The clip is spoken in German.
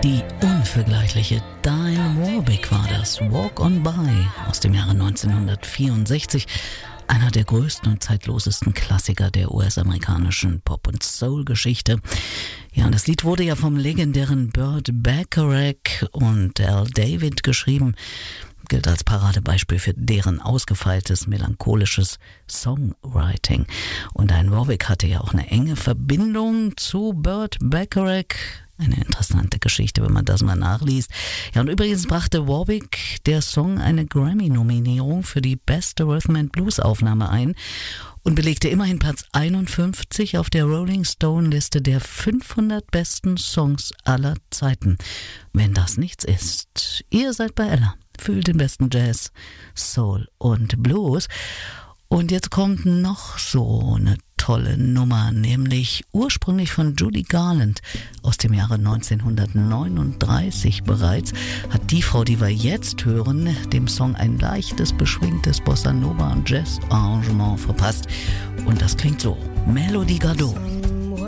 Die unvergleichliche Dionne Warwick war das, Walk on By aus dem Jahre 1964. Einer der größten und zeitlosesten Klassiker der US-amerikanischen Pop- und Soul-Geschichte. Ja, und das Lied wurde ja vom legendären Burt Bacharach und Al David geschrieben. Gilt als Paradebeispiel für deren ausgefeiltes, melancholisches Songwriting. Und Dionne Warwick hatte ja auch eine enge Verbindung zu Burt Bacharach. Eine interessante Geschichte, wenn man das mal nachliest. Ja, und übrigens brachte Warwick der Song eine Grammy-Nominierung für die beste Rhythm and Blues-Aufnahme ein und belegte immerhin Platz 51 auf der Rolling Stone-Liste der 500 besten Songs aller Zeiten. Wenn das nichts ist, ihr seid bei Ella. Fühlt den besten Jazz, Soul und Blues. Und jetzt kommt noch so eine tolle Nummer, nämlich ursprünglich von Judy Garland aus dem Jahre 1939 bereits, hat die Frau, die wir jetzt hören, dem Song ein leichtes, beschwingtes Bossa Nova und Jazz Arrangement verpasst. Und das klingt so: Melodie Gardot.